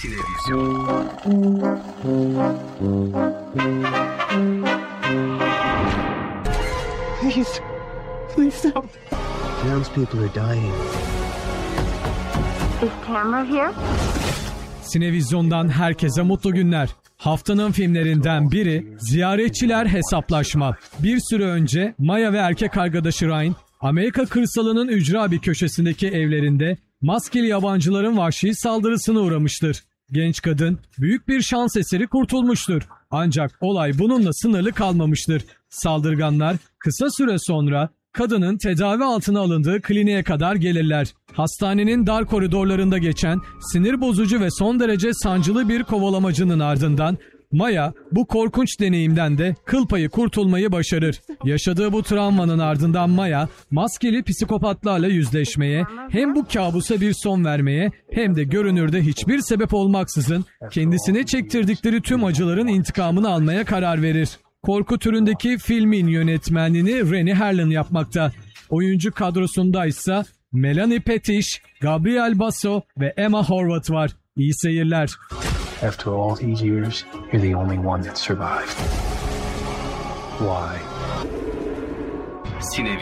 Sinevizyon. Please don't. Townspeople are dying. Is Tamara here? Sinevizyon'dan herkese mutlu günler. Haftanın filmlerinden biri Ziyaretçiler Hesaplaşma. Bir süre önce Maya ve erkek arkadaşı Ryan, Amerika kırsalının ücra bir köşesindeki evlerinde maskeli yabancıların vahşi saldırısına uğramıştır. Genç kadın büyük bir şans eseri kurtulmuştur. Ancak olay bununla sınırlı kalmamıştır. Saldırganlar kısa süre sonra kadının tedavi altına alındığı kliniğe kadar gelirler. Hastanenin dar koridorlarında geçen sinir bozucu ve son derece sancılı bir kovalamacının ardından Maya bu korkunç deneyimden de kıl payı kurtulmayı başarır. Yaşadığı bu travmanın ardından Maya maskeli psikopatlarla yüzleşmeye, hem bu kabusa bir son vermeye hem de görünürde hiçbir sebep olmaksızın kendisine çektirdikleri tüm acıların intikamını almaya karar verir. Korku türündeki filmin yönetmenliğini Rennie Harlin yapmakta. Oyuncu kadrosunda ise Melanie Pettish, Gabriel Basso ve Emma Horvath var. İyi seyirler. After all these years, you're the only one that survived. Why? Sinevizyon.